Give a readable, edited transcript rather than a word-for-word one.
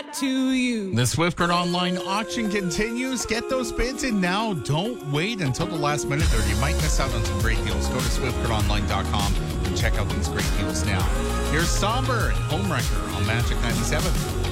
to you. The Swiftgrid Online auction continues. Get those bids in now. Don't wait until the last minute or you might miss out on some great deals. Go to SwiftGridOnline.com and check out these great deals now. Here's Somber and Homewrecker on Magic 97.